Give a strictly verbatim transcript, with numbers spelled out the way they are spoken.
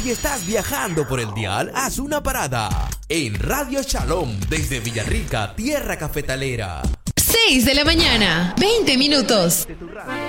Si estás viajando por el dial, haz una parada en Radio Shalom desde Villarrica, tierra cafetalera. seis de la mañana, veinte minutos. De tu radio.